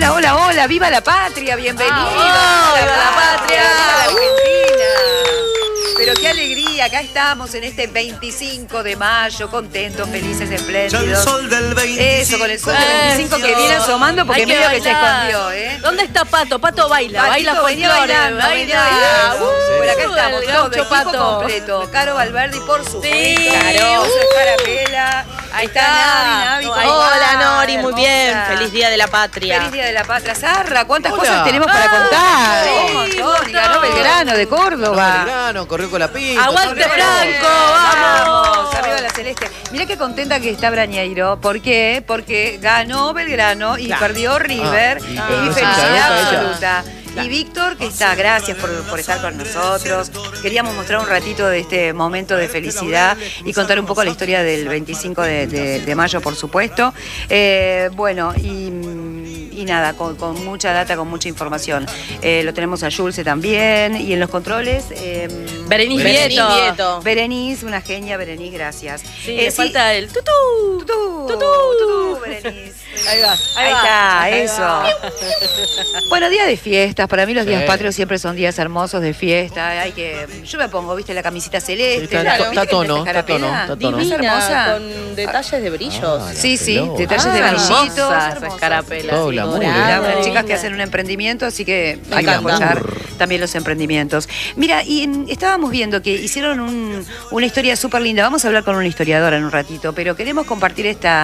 Hola, hola, hola, viva la patria, bienvenidos. ¡Viva la patria! ¡Viva la Argentina! Pero qué alegría, acá estamos en este 25 de mayo, contentos, felices, espléndidos. El sol del 25. Eso, con el sol del 25 que viene asomando porque medio que se escondió, ¿eh? ¿Dónde está Pato? Pato baila, Patito baila venía bailando, venía bailando. Bueno, acá estamos, el todo, gaucho equipo Pato. completo. Caro Valverdi, por supuesto. Sí. Caro, Carapela. Ahí está Navi, ¿cómo Hola va? Nori, muy bien. Hermosa. Feliz Día de la Patria. Feliz Día de la Patria. Zarra, ¿cuántas Hola. cosas tenemos para contar? Sí, Un montón. Y un ganó montón. Belgrano de Córdoba. Belgrano, corrió con la pinta. Aguante todo Franco, bien. vamos. Arriba la celeste. Mirá qué contenta que está Brañeiro. ¿Por qué? Porque ganó Belgrano y perdió River. y Y perdió felicidad ella. absoluta. Y Víctor, que está, gracias por estar con nosotros. Queríamos mostrar un ratito de este momento de felicidad y contar un poco la historia del 25 de mayo, por supuesto. Bueno, y nada, con mucha data, con mucha información. Lo tenemos a Julce también. Y en los controles, Berenice Vieto. Berenice, una genia, Berenice, gracias. Sí, le falta el tutú. Tutú, Berenice. Ahí va, Ahí está, eso. Bueno, día de fiestas. Para mí los días patrios siempre son días hermosos de fiesta. Yo me pongo, viste, la camisita celeste. Está ¿viste tono, que tenés está tono, carapela? está tono. ¿Es hermosa? Con detalles de brillos. Sí, pelota. detalles de brillitos. Hermosas hermosas. esas carapelas. Todo glamour, Las doradas. chicas que hacen un emprendimiento, así que Me hay que encanta. apoyar también los emprendimientos. Mira, y estábamos viendo que hicieron una historia súper linda. Vamos a hablar con una historiadora en un ratito, pero queremos compartir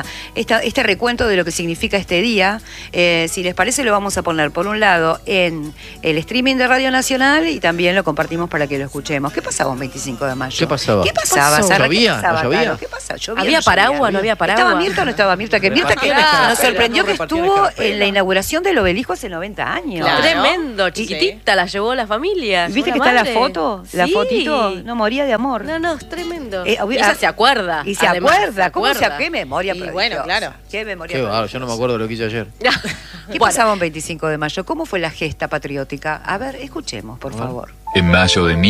este recuento de lo que significa este día. Si les parece, lo vamos a poner por un lado en el streaming de Radio Nacional y también lo compartimos para que lo escuchemos. ¿Qué pasaba un 25 de mayo? ¿Qué pasaba? ¿Qué pasaba, ¿Pasó? Sara? ¿Llovía? ¿Qué pasaba, ¿No llovía? Caro? ¿Qué pasa? ¿Llovía? ¿Había paraguas? ¿No había paraguas? ¿Estaba Mirta o no estaba Mirta? Que Mirta que Claro. nos sorprendió que Repartieron estuvo escarapela. en la inauguración del obelisco hace 90 años. Claro. Tremendo, chiquitita, la llevó la familia. ¿Viste que Una está la madre. foto? La Sí. fotito, no moría de amor. No, es tremendo. Eh, Y ella se acuerda. Y se además, acuerda, ¿cómo se acuerda? qué memoria Y prodigiosa. bueno, claro. Qué memoria Qué bárbaro, prodigiosa. yo no me acuerdo de lo que hice ayer. ¿Qué pasaba un 25 de mayo? ¿Cómo fue la gesta patriótica? A ver, escuchemos, por favor. En mayo de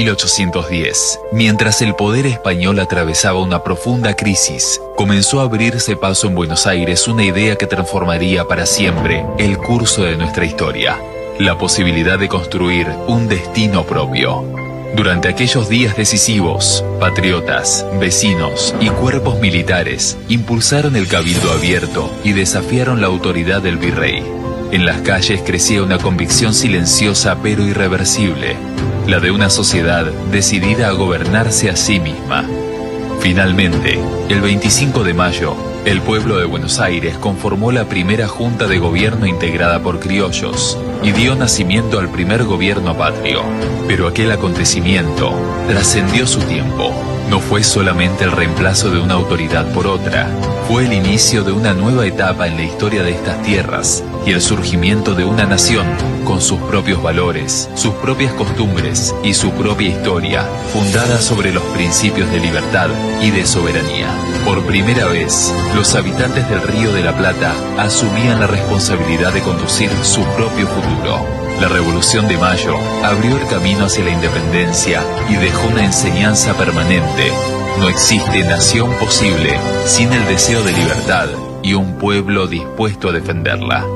1810, mientras el poder español atravesaba una profunda crisis, comenzó a abrirse paso en Buenos Aires una idea que transformaría para siempre el curso de nuestra historia: la posibilidad de construir un destino propio. Durante aquellos días decisivos, patriotas, vecinos y cuerpos militares impulsaron el cabildo abierto y desafiaron la autoridad del virrey. En las calles crecía una convicción silenciosa pero irreversible, la de una sociedad decidida a gobernarse a sí misma. Finalmente, el 25 de mayo, el pueblo de Buenos Aires conformó la primera junta de gobierno integrada por criollos y dio nacimiento al primer gobierno patrio. Pero aquel acontecimiento trascendió su tiempo. No fue solamente el reemplazo de una autoridad por otra, fue el inicio de una nueva etapa en la historia de estas tierras y el surgimiento de una nación con sus propios valores, sus propias costumbres y su propia historia, fundada sobre los principios de libertad y de soberanía. Por primera vez, los habitantes del Río de la Plata asumían la responsabilidad de conducir su propio futuro. La Revolución de Mayo abrió el camino hacia la independencia y dejó una enseñanza permanente. No existe nación posible sin el deseo de libertad y un pueblo dispuesto a defenderla.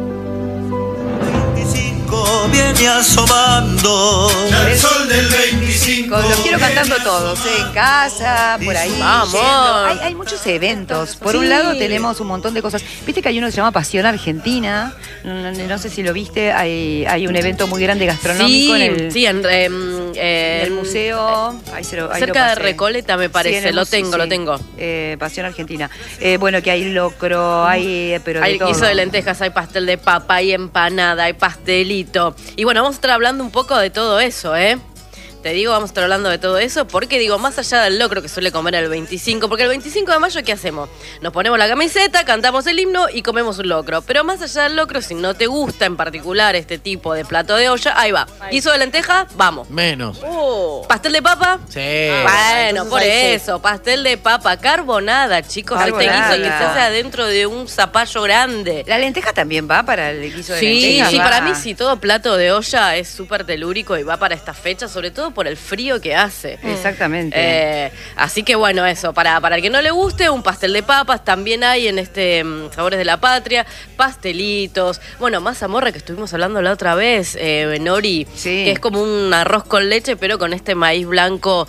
25 viene asomando. El sol del 25. Los quiero cantando todos, en casa, por ahí. Vamos. yendo. Hay muchos eventos. Por un Sí. lado tenemos un montón de cosas. Viste que hay uno que se llama Pasión Argentina. No sé si lo viste. Hay un evento muy grande gastronómico en el museo. Ahí lo cerca de pasé. Recoleta, me parece. Sí, en el Lo museo, tengo, lo sí. tengo. Pasión Argentina. Bueno, que hay locro, hay pero de Hay todo. guiso de lentejas, hay pastel de papa, hay empanada, hay pastelito. Y bueno, vamos a estar hablando un poco de todo eso, ¿eh? Te digo, vamos a estar hablando de todo eso porque digo, más allá del locro que suele comer el 25, porque el 25 de mayo, ¿qué hacemos? Nos ponemos la camiseta, cantamos el himno y comemos un locro. Pero más allá del locro, si no te gusta en particular este tipo de plato de olla, ahí va. Guiso de lenteja, vamos. Menos. ¿Pastel de papa? Sí. Bueno, por ahí sí. eso, pastel de papa, carbonada, chicos. Este Carbonada. guiso que se hace adentro de un zapallo grande. La lenteja también va para el guiso de Sí, lenteja. sí, va. para mí sí, todo plato de olla es súper telúrico y va para esta fecha, sobre todo todo por el frío que hace. Exactamente. Así que bueno, eso, para el que no le guste, un pastel de papas también hay en este Sabores de la Patria, pastelitos, bueno, mazamorra que estuvimos hablando la otra vez, Nori, que es como un arroz con leche, pero con este maíz blanco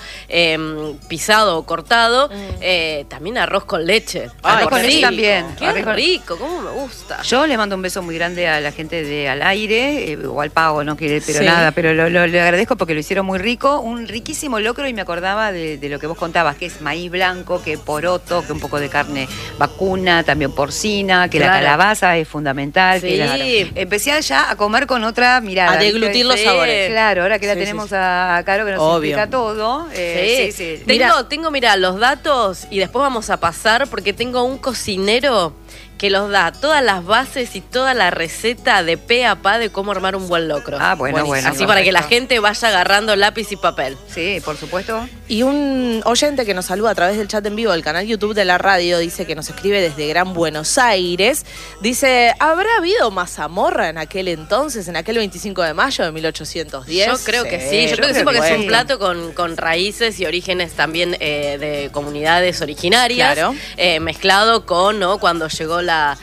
pisado o cortado, también arroz con leche. Arroz con leche también. Qué rico, cómo me gusta. Yo le mando un beso muy grande a la gente de Al Aire, o al Pago, no quiere, pero nada, pero le agradezco porque lo hicieron muy rico, un riquísimo locro, y me acordaba de lo que vos contabas, que es maíz blanco, que poroto, que un poco de carne vacuna, también porcina, que la calabaza es fundamental. Que empecé ya a comer con otra mirada. A deglutir los sabores. Claro, ahora que la tenemos a Caro, que nos explica todo. Tengo, mira, los datos y después vamos a pasar porque tengo un cocinero que los da todas las bases y toda la receta de pe a pa de cómo armar un buen locro. Bueno. Así para que la gente vaya agarrando lápiz y papel. Sí, por supuesto. Y un oyente que nos saluda a través del chat en vivo del canal YouTube de la radio, dice que nos escribe desde Gran Buenos Aires, dice, ¿habrá habido mazamorra en aquel entonces, en aquel 25 de mayo de 1810? Yo creo que sí, yo creo que sí, porque es un plato con raíces y orígenes también de comunidades originarias, mezclado con, ¿no?, cuando llegó la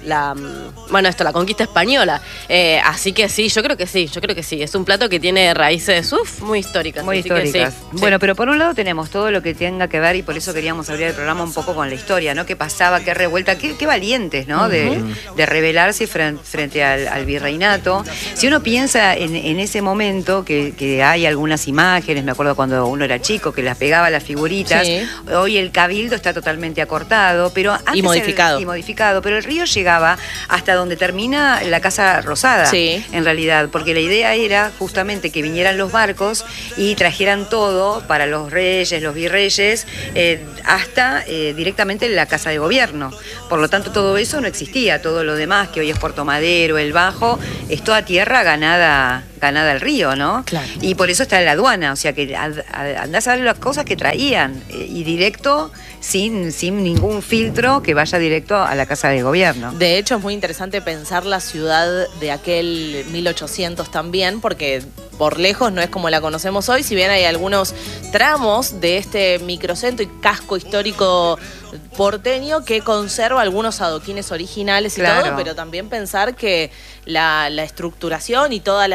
conquista española. Así que sí, yo creo que sí. Es un plato que tiene raíces muy históricas. Muy históricas. Bueno, pero por un lado tenemos todo lo que tenga que ver, y por eso queríamos abrir el programa un poco con la historia, ¿no? ¿Qué pasaba? ¿Qué revuelta? ¿Qué valientes, ¿no? De rebelarse frente al virreinato. Si uno piensa en ese momento, que hay algunas imágenes, me acuerdo cuando uno era chico, que las pegaba las figuritas. Sí. Hoy el cabildo está totalmente acortado, pero antes modificado, pero el río llegaba hasta donde termina la Casa Rosada, en realidad, porque la idea era justamente que vinieran los barcos y trajeran todo para los reyes, los virreyes, hasta directamente la Casa de Gobierno. Por lo tanto, todo eso no existía. Todo lo demás, que hoy es Puerto Madero, el Bajo, es toda tierra ganada al río, ¿no? Claro. Y por eso está la aduana, o sea que andás a ver las cosas que traían, y directo, sin ningún filtro, que vaya directo a la Casa de Gobierno. De hecho, es muy interesante pensar la ciudad de aquel 1800 también, porque por lejos no es como la conocemos hoy, si bien hay algunos tramos de este microcentro y casco histórico porteño que conserva algunos adoquines originales y todo, pero también pensar que la estructuración y todas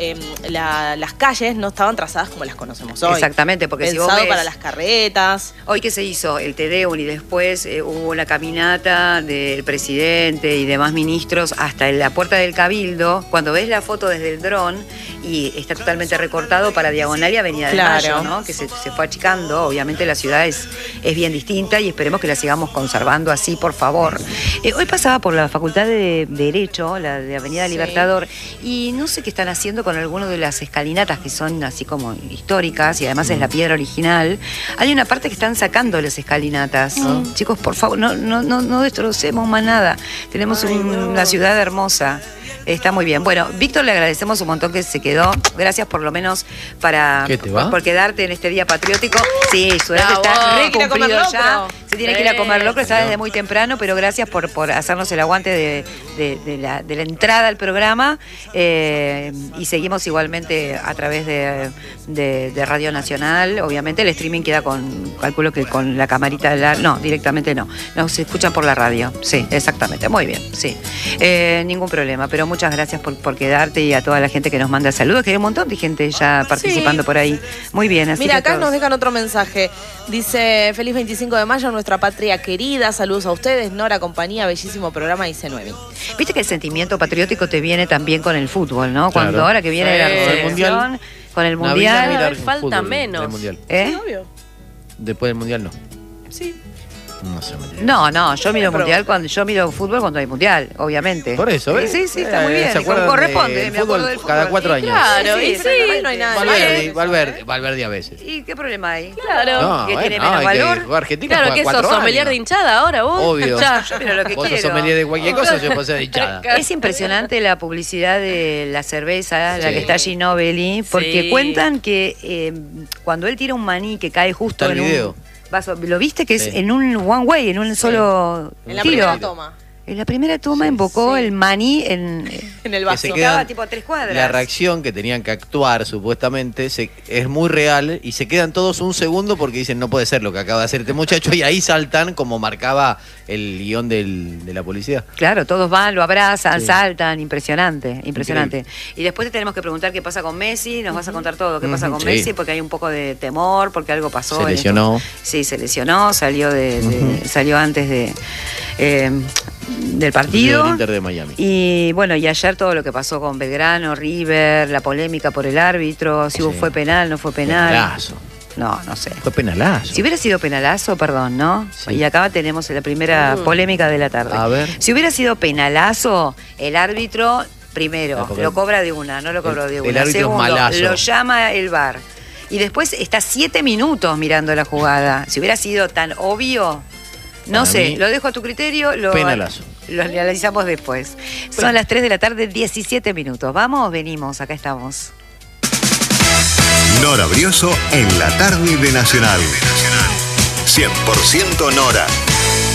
las calles no estaban trazadas como las conocemos hoy. Exactamente, porque pensado si vos ves, para las carretas. Hoy que se hizo el Te Deum y después hubo una caminata del presidente y demás ministros hasta la puerta del Cabildo, cuando ves la foto desde el dron y está totalmente recortado para Diagonal y Avenida de Mayo, ¿no? Que se fue achicando. Obviamente la ciudad es bien distinta y esperemos que la sigamos conservando así, por favor. Hoy pasaba por la Facultad de Derecho, la de Avenida Libertador, y no sé qué están haciendo con algunas de las escalinatas que son así como históricas, y además es la piedra original. Hay una parte que están sacando las escalinatas. Chicos, por favor, no destrocemos más nada. Tenemos una ciudad hermosa. Está muy bien. Bueno, Víctor, le agradecemos un montón que se quedó. Gracias por lo menos por quedarte en este día patriótico. Sí, su edad está recumplido ya. Se tiene que ir a comer locro, está desde muy temprano, pero gracias por hacernos el aguante de la entrada al programa. Y seguimos igualmente a través de Radio Nacional. Obviamente el streaming queda calculo que con la camarita no, directamente no. Nos escuchan por la radio. Sí, exactamente. Muy bien, sí. Ningún problema, pero muchas gracias por quedarte, y a toda la gente que nos manda saludos, que hay un montón de gente ya participando por ahí. Muy bien, así Mira, que acá todos nos dejan otro mensaje. Dice, feliz 25 de mayo, nuestra patria querida. Saludos a ustedes, Nora, compañía, bellísimo programa, dice Nuevi. Viste que el sentimiento patriótico te viene también con el fútbol, ¿no? Claro. Cuando ahora que viene la selección, con el Mundial. Falta menos. Sí, obvio. Después del Mundial no. Sí. No, yo miro mundial yo miro fútbol cuando hay mundial, obviamente. Por eso, ¿ves? Sí, está muy bien. Corresponde, me acuerdo del fútbol. Cada 4 años. Claro, sí, no hay nada. Valverde a veces. ¿Y qué problema hay? Claro. ¿Que tiene menos valor? Argentina claro, que sos sommelier de hinchada ahora, vos. Obvio. Yo miro lo que vos quiero. sos sommelier de cualquier cosa, yo puedo ser de hinchada. Es impresionante la publicidad de la cerveza, la que está Ginóbili, porque cuentan que cuando él tira un maní que cae justo en un vaso, ¿lo viste? Que es en un one way, en un solo en la tiro. primera toma. En la primera toma invocó el maní en el Que vaso. se Estaba quedan, tipo a 3 cuadras. la reacción que tenían que actuar supuestamente es muy real y se quedan todos un segundo porque dicen no puede ser lo que acaba de hacer este muchacho y ahí saltan como marcaba el guión de la policía. Claro, todos van, lo abrazan, Sí. saltan, impresionante. Y después te tenemos que preguntar qué pasa con Messi, nos vas a contar todo, qué pasa con Sí. Messi, porque hay un poco de temor, porque algo pasó. Se en lesionó. Sí, se lesionó, salió salió antes del partido. Del Inter de Miami. Y bueno, y ayer todo lo que pasó con Belgrano, River, la polémica por el árbitro, si Sí. fue penal, no fue penal. Penalazo. No sé. Fue penalazo. Si hubiera sido penalazo, perdón, ¿no? Sí. Y acá tenemos la primera polémica de la tarde. A ver. Si hubiera sido penalazo, el árbitro, primero, porque lo cobra de una, no lo cobró de el una. árbitro es Segundo, malazo. lo llama el VAR. Y después está 7 minutos mirando la jugada. Si hubiera sido tan obvio, no Para sé, mí, lo dejo a tu criterio. penalazo. Lo analizamos después. Son las 3 de la tarde, 17 minutos. Vamos, venimos, acá estamos. Nora Brioso en la tarde de Nacional. 100% Nora.